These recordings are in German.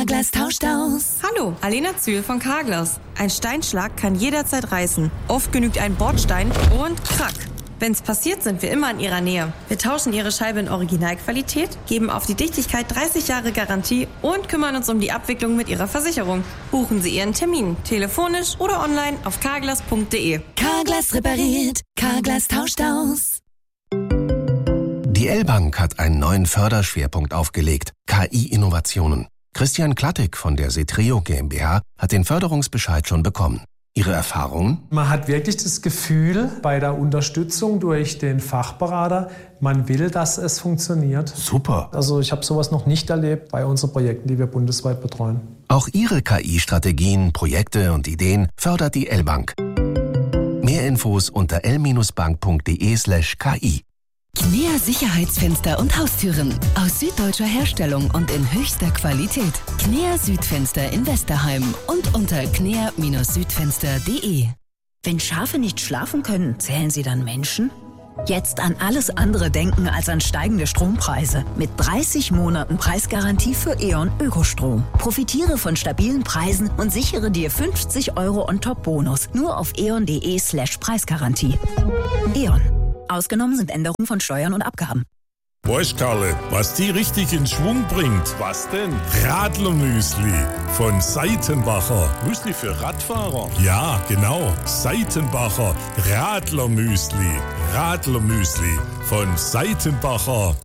Carglass tauscht aus. Hallo, Alena Zühl von Carglass. Ein Steinschlag kann jederzeit reißen. Oft genügt ein Bordstein und krack. Wenn's passiert, sind wir immer in Ihrer Nähe. Wir tauschen Ihre Scheibe in Originalqualität, geben auf die Dichtigkeit 30 Jahre Garantie und kümmern uns um die Abwicklung mit Ihrer Versicherung. Buchen Sie Ihren Termin, telefonisch oder online auf carglass.de. Carglass repariert, Carglass tauscht aus. Die L-Bank hat einen neuen Förderschwerpunkt aufgelegt: KI-Innovationen. Christian Klattig von der Setreo GmbH hat den Förderungsbescheid schon bekommen. Ihre Erfahrungen? Man hat wirklich das Gefühl bei der Unterstützung durch den Fachberater, man will, dass es funktioniert. Super. Also ich habe sowas noch nicht erlebt bei unseren Projekten, die wir bundesweit betreuen. Auch Ihre KI-Strategien, Projekte und Ideen fördert die L-Bank. Mehr Infos unter l-bank.de/ki. Knea Sicherheitsfenster und Haustüren. Aus süddeutscher Herstellung und in höchster Qualität. Knea Südfenster in Westerheim und unter knea-südfenster.de. Wenn Schafe nicht schlafen können, zählen sie dann Menschen? Jetzt an alles andere denken als an steigende Strompreise. Mit 30 Monaten Preisgarantie für E.ON Ökostrom. Profitiere von stabilen Preisen und sichere dir 50 € on-top-Bonus. Nur auf eon.de/Preisgarantie. E.ON. Ausgenommen sind Änderungen von Steuern und Abgaben. Weißt Karle, was die richtig in Schwung bringt? Was denn? Radlermüsli von Seitenbacher. Müsli für Radfahrer? Ja, genau. Seitenbacher Radlermüsli. Radlermüsli von Seitenbacher.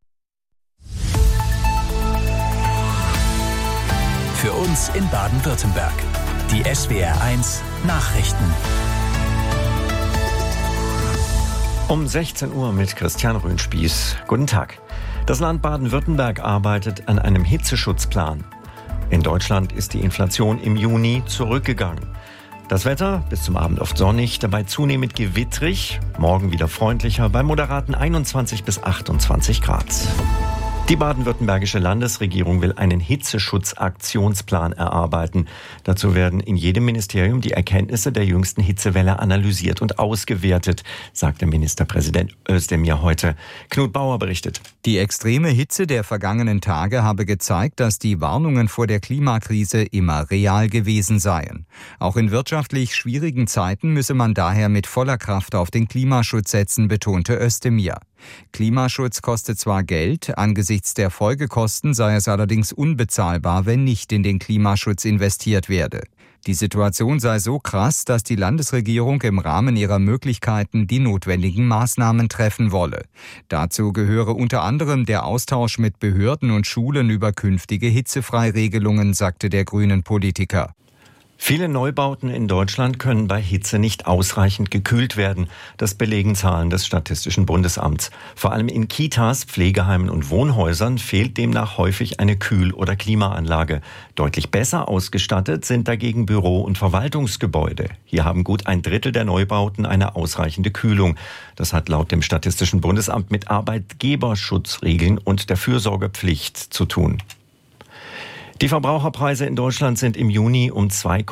Für uns in Baden-Württemberg. Die SWR1 Nachrichten. Um 16 Uhr mit Christian Röhnspieß. Guten Tag. Das Land Baden-Württemberg arbeitet an einem Hitzeschutzplan. In Deutschland ist die Inflation im Juni zurückgegangen. Das Wetter bis zum Abend oft sonnig, dabei zunehmend gewittrig. Morgen wieder freundlicher bei moderaten 21 bis 28 Grad. Die baden-württembergische Landesregierung will einen Hitzeschutzaktionsplan erarbeiten. Dazu werden in jedem Ministerium die Erkenntnisse der jüngsten Hitzewelle analysiert und ausgewertet, sagte Ministerpräsident Özdemir heute. Knut Bauer berichtet. Die extreme Hitze der vergangenen Tage habe gezeigt, dass die Warnungen vor der Klimakrise immer real gewesen seien. Auch in wirtschaftlich schwierigen Zeiten müsse man daher mit voller Kraft auf den Klimaschutz setzen, betonte Özdemir. Klimaschutz kostet zwar Geld, angesichts der Folgekosten sei es allerdings unbezahlbar, wenn nicht in den Klimaschutz investiert werde. Die Situation sei so krass, dass die Landesregierung im Rahmen ihrer Möglichkeiten die notwendigen Maßnahmen treffen wolle. Dazu gehöre unter anderem der Austausch mit Behörden und Schulen über künftige Hitzefreiregelungen, sagte der grünen Politiker. Viele Neubauten in Deutschland können bei Hitze nicht ausreichend gekühlt werden. Das belegen Zahlen des Statistischen Bundesamts. Vor allem in Kitas, Pflegeheimen und Wohnhäusern fehlt demnach häufig eine Kühl- oder Klimaanlage. Deutlich besser ausgestattet sind dagegen Büro- und Verwaltungsgebäude. Hier haben gut ein Drittel der Neubauten eine ausreichende Kühlung. Das hat laut dem Statistischen Bundesamt mit Arbeitgeberschutzregeln und der Fürsorgepflicht zu tun. Die Verbraucherpreise in Deutschland sind im Juni um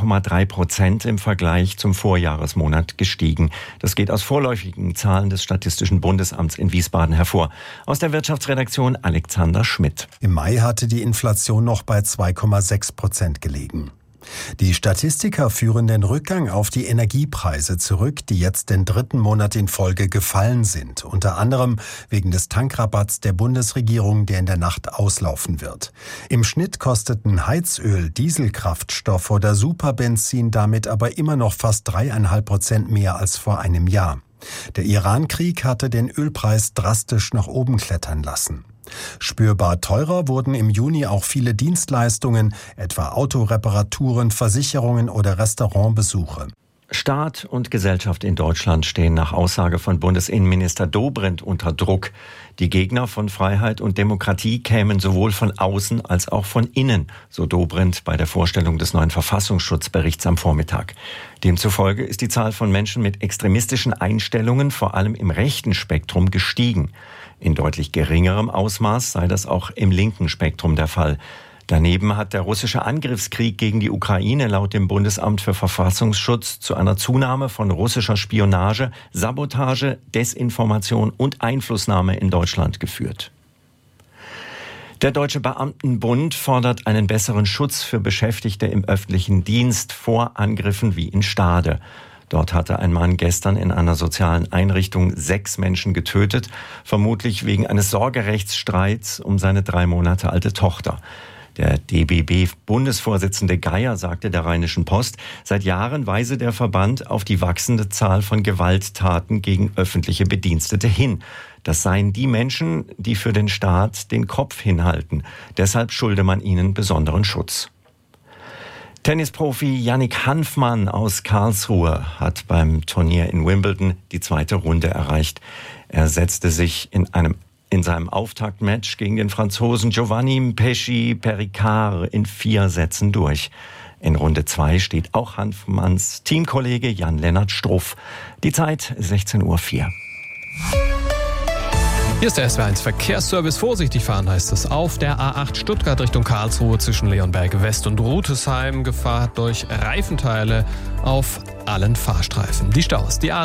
2,3% im Vergleich zum Vorjahresmonat gestiegen. Das geht aus vorläufigen Zahlen des Statistischen Bundesamts in Wiesbaden hervor. Aus der Wirtschaftsredaktion Alexander Schmidt. Im Mai hatte die Inflation noch bei 2,6% gelegen. Die Statistiker führen den Rückgang auf die Energiepreise zurück, die jetzt den dritten Monat in Folge gefallen sind. Unter anderem wegen des Tankrabatts der Bundesregierung, der in der Nacht auslaufen wird. Im Schnitt kosteten Heizöl, Dieselkraftstoff oder Superbenzin damit aber immer noch fast 3,5% mehr als vor einem Jahr. Der Iran-Krieg hatte den Ölpreis drastisch nach oben klettern lassen. Spürbar teurer wurden im Juni auch viele Dienstleistungen, etwa Autoreparaturen, Versicherungen oder Restaurantbesuche. Staat und Gesellschaft in Deutschland stehen nach Aussage von Bundesinnenminister Dobrindt unter Druck. Die Gegner von Freiheit und Demokratie kämen sowohl von außen als auch von innen, so Dobrindt bei der Vorstellung des neuen Verfassungsschutzberichts am Vormittag. Demzufolge ist die Zahl von Menschen mit extremistischen Einstellungen vor allem im rechten Spektrum gestiegen. In deutlich geringerem Ausmaß sei das auch im linken Spektrum der Fall. Daneben hat der russische Angriffskrieg gegen die Ukraine laut dem Bundesamt für Verfassungsschutz zu einer Zunahme von russischer Spionage, Sabotage, Desinformation und Einflussnahme in Deutschland geführt. Der Deutsche Beamtenbund fordert einen besseren Schutz für Beschäftigte im öffentlichen Dienst vor Angriffen wie in Stade. Dort hatte ein Mann gestern in einer sozialen Einrichtung 6 Menschen getötet, vermutlich wegen eines Sorgerechtsstreits um seine 3 Monate alte Tochter. Der DBB-Bundesvorsitzende Geier sagte der Rheinischen Post, seit Jahren weise der Verband auf die wachsende Zahl von Gewalttaten gegen öffentliche Bedienstete hin. Das seien die Menschen, die für den Staat den Kopf hinhalten. Deshalb schulde man ihnen besonderen Schutz. Tennisprofi Yannick Hanfmann aus Karlsruhe hat beim Turnier in Wimbledon die 2. Runde erreicht. Er setzte sich in seinem Auftaktmatch gegen den Franzosen Giovanni Pesci Pericard in 4 Sätzen durch. In Runde 2 steht auch Hanfmanns Teamkollege Jan-Lennart Struff. Die Zeit 16:04 Uhr. Hier ist der SWR1 Verkehrsservice. Vorsichtig fahren heißt es. Auf der A8 Stuttgart Richtung Karlsruhe zwischen Leonberg West und Rutesheim. Gefahr durch Reifenteile auf allen Fahrstreifen. Die Staus. Die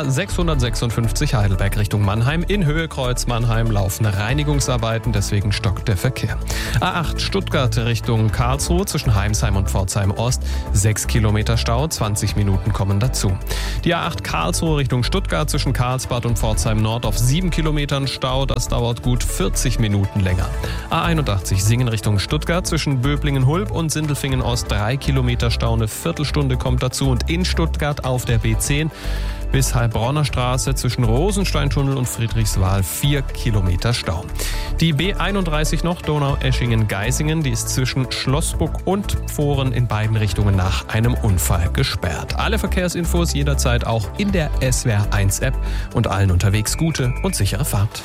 A656 Heidelberg Richtung Mannheim. In Höhe Kreuz Mannheim laufen Reinigungsarbeiten, deswegen stockt der Verkehr. A8 Stuttgart Richtung Karlsruhe zwischen Heimsheim und Pforzheim Ost. 6 Kilometer Stau, 20 Minuten kommen dazu. Die A8 Karlsruhe Richtung Stuttgart zwischen Karlsbad und Pforzheim Nord auf 7 Kilometern Stau. Das dauert gut 40 Minuten länger. A81 Singen Richtung Stuttgart zwischen Böblingen-Hulb und Sindelfingen Ost 3 Kilometer Stau, eine Viertelstunde kommt dazu. Und in Stuttgart auf der B10 bis Heilbronner Straße zwischen Rosensteintunnel und Friedrichswal 4 Kilometer Stau. Die B31 noch Donaueschingen-Geisingen, die ist zwischen Schlossburg und Pfohren in beiden Richtungen nach einem Unfall gesperrt. Alle Verkehrsinfos jederzeit auch in der SWR1 App und allen unterwegs gute und sichere Fahrt.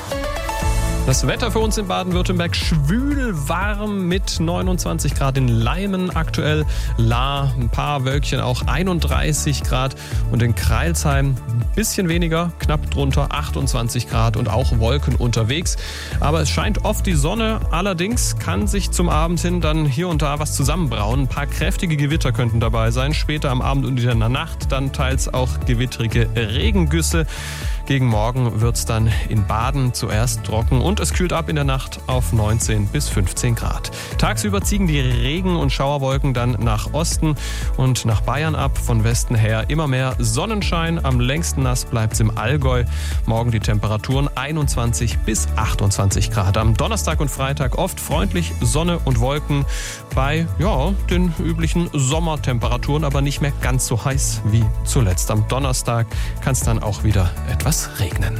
Das Wetter für uns in Baden-Württemberg schwül warm mit 29 Grad in Leimen aktuell. Lahr, ein paar Wölkchen auch 31 Grad und in Crailsheim ein bisschen weniger, knapp drunter 28 Grad und auch Wolken unterwegs. Aber es scheint oft die Sonne, allerdings kann sich zum Abend hin dann hier und da was zusammenbrauen. Ein paar kräftige Gewitter könnten dabei sein, später am Abend und in der Nacht dann teils auch gewittrige Regengüsse. Gegen Morgen wird es dann in Baden zuerst trocken und es kühlt ab in der Nacht auf 19 bis 15 Grad. Tagsüber ziehen die Regen- und Schauerwolken dann nach Osten und nach Bayern ab. Von Westen her immer mehr Sonnenschein. Am längsten nass bleibt es im Allgäu. Morgen die Temperaturen 21 bis 28 Grad. Am Donnerstag und Freitag oft freundlich Sonne und Wolken bei den üblichen Sommertemperaturen, aber nicht mehr ganz so heiß wie zuletzt. Am Donnerstag kann es dann auch wieder etwas regnen.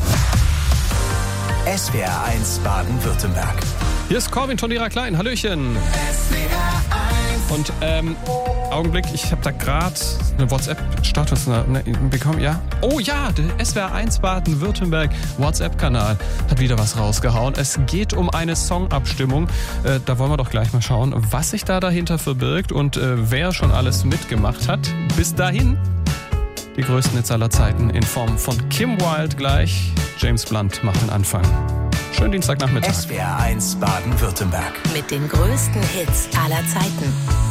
SWR1 Baden-Württemberg. Hier ist Corbin Tonira Klein. Hallöchen. Und Augenblick, ich habe da gerade eine WhatsApp-Status bekommen. Ja. Oh ja, der SWR1 Baden-Württemberg WhatsApp-Kanal hat wieder was rausgehauen. Es geht um eine Songabstimmung. Da wollen wir doch gleich mal schauen, was sich da dahinter verbirgt und wer schon alles mitgemacht hat. Bis dahin die größten Hits aller Zeiten in Form von Kim Wilde gleich. James Blunt macht den Anfang. Schönen Dienstagnachmittag. SWR1 Baden-Württemberg. Mit den größten Hits aller Zeiten.